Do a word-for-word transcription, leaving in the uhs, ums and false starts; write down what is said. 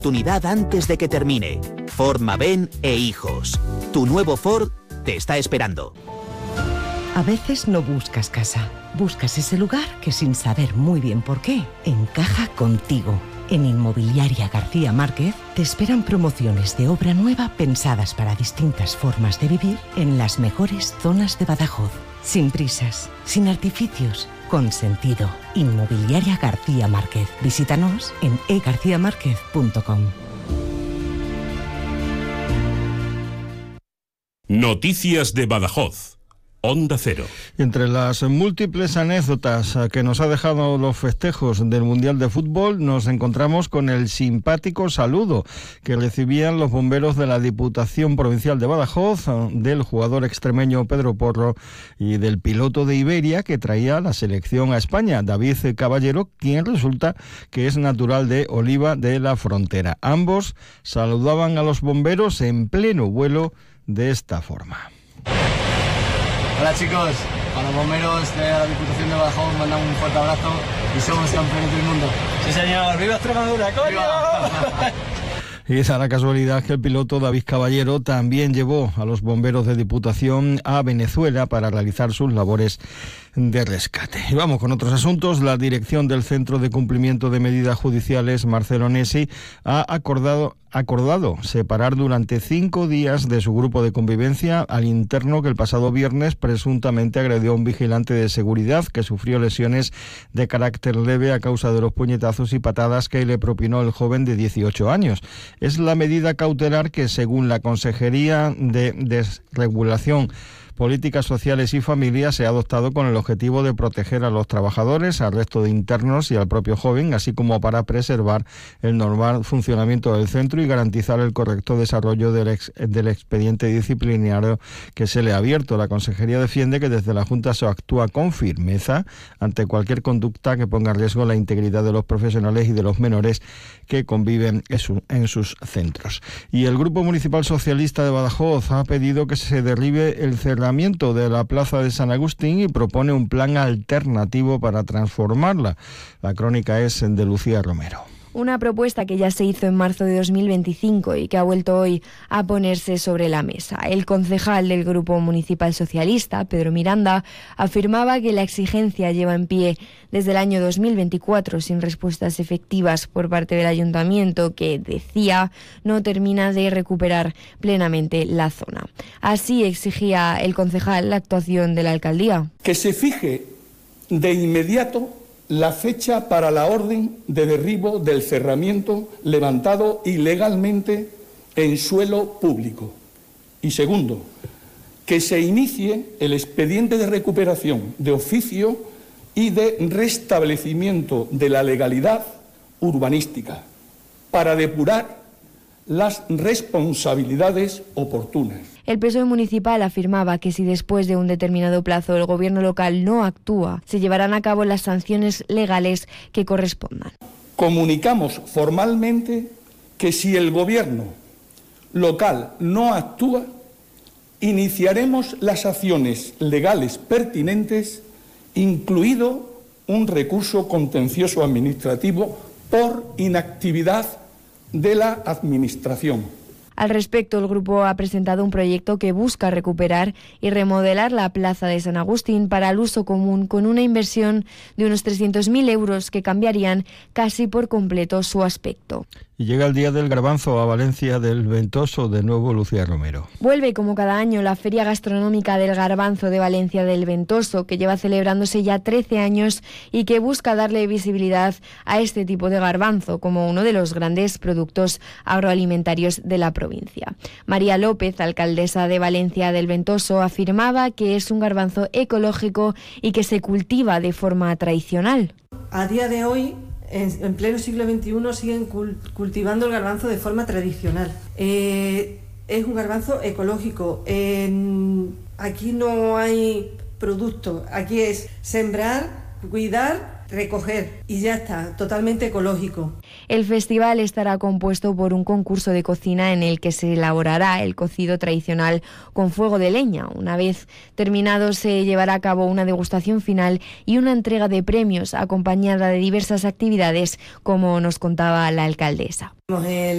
Oportunidad antes de que termine. Ford Mavén e Hijos. Tu nuevo Ford te está esperando. A veces no buscas casa, buscas ese lugar que sin saber muy bien por qué, encaja contigo. En Inmobiliaria García Márquez te esperan promociones de obra nueva pensadas para distintas formas de vivir en las mejores zonas de Badajoz. Sin prisas, sin artificios, con sentido. Inmobiliaria García Márquez. Visítanos en e garcía márquez punto com. Noticias de Badajoz. Onda Cero. Entre las múltiples anécdotas que nos ha dejado los festejos del Mundial de Fútbol, nos encontramos con el simpático saludo que recibían los bomberos de la Diputación Provincial de Badajoz, del jugador extremeño Pedro Porro y del piloto de Iberia que traía la selección a España, David Caballero, quien resulta que es natural de Oliva de la Frontera. Ambos saludaban a los bomberos en pleno vuelo de esta forma. Hola chicos, a los bomberos de la Diputación de Badajoz mandamos un fuerte abrazo y somos campeones del mundo. Sí señor, ¡viva Extremadura, coño! Y esa la casualidad que el piloto David Caballero también llevó a los bomberos de Diputación a Venezuela para realizar sus labores de rescate. Y vamos con otros asuntos. La dirección del Centro de Cumplimiento de Medidas Judiciales, Marcelo Nesi, ha acordado acordado separar durante cinco días de su grupo de convivencia al interno que el pasado viernes presuntamente agredió a un vigilante de seguridad que sufrió lesiones de carácter leve a causa de los puñetazos y patadas que le propinó el joven de dieciocho años. Es la medida cautelar que, según la Consejería de Desregulación, Políticas Sociales y Familias, se ha adoptado con el objetivo de proteger a los trabajadores, al resto de internos y al propio joven, así como para preservar el normal funcionamiento del centro y garantizar el correcto desarrollo del, ex, del expediente disciplinario que se le ha abierto. La Consejería defiende que desde la Junta se actúa con firmeza ante cualquier conducta que ponga en riesgo la integridad de los profesionales y de los menores que conviven en, su, en sus centros. Y el Grupo Municipal Socialista de Badajoz ha pedido que se derribe el cerramiento de la Plaza de San Agustín y propone un plan alternativo para transformarla. La crónica es de Lucía Romero. Una propuesta que ya se hizo en marzo de dos mil veinticinco y que ha vuelto hoy a ponerse sobre la mesa. El concejal del Grupo Municipal Socialista, Pedro Miranda, afirmaba que la exigencia lleva en pie desde el año dos mil veinticuatro sin respuestas efectivas por parte del ayuntamiento, que, decía, no termina de recuperar plenamente la zona. Así exigía el concejal la actuación de la alcaldía. Que se fije de inmediato la fecha para la orden de derribo del cerramiento levantado ilegalmente en suelo público. Y segundo, que se inicie el expediente de recuperación de oficio y de restablecimiento de la legalidad urbanística para depurar las responsabilidades oportunas. El P S O E municipal afirmaba que si después de un determinado plazo el gobierno local no actúa, se llevarán a cabo las sanciones legales que correspondan. Comunicamos formalmente que si el gobierno local no actúa, iniciaremos las acciones legales pertinentes, incluido un recurso contencioso administrativo por inactividad de la Administración. Al respecto, el grupo ha presentado un proyecto que busca recuperar y remodelar la Plaza de San Agustín para el uso común, con una inversión de unos trescientos mil euros que cambiarían casi por completo su aspecto. Y llega el Día del Garbanzo a Valencia del Ventoso, de nuevo Lucía Romero. Vuelve como cada año la Feria Gastronómica del Garbanzo de Valencia del Ventoso, que lleva celebrándose ya trece años y que busca darle visibilidad a este tipo de garbanzo como uno de los grandes productos agroalimentarios de la provincia. María López, alcaldesa de Valencia del Ventoso, afirmaba que es un garbanzo ecológico y que se cultiva de forma tradicional. A día de hoy, en pleno siglo veintiuno, siguen cultivando el garbanzo de forma tradicional. Eh, es un garbanzo ecológico. Eh, aquí no hay producto, aquí es sembrar, cuidar, recoger y ya está, totalmente ecológico. El festival estará compuesto por un concurso de cocina en el que se elaborará el cocido tradicional con fuego de leña. Una vez terminado, se llevará a cabo una degustación final y una entrega de premios acompañada de diversas actividades, como nos contaba la alcaldesa. El